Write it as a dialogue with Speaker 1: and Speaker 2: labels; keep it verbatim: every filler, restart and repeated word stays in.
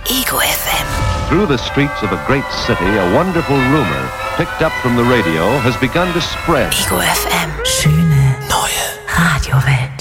Speaker 1: Ego F M.
Speaker 2: Through the streets of a great city, a wonderful rumor, picked up from the radio, has begun to spread.
Speaker 1: Ego F M. Schöne, neue Radiowelt.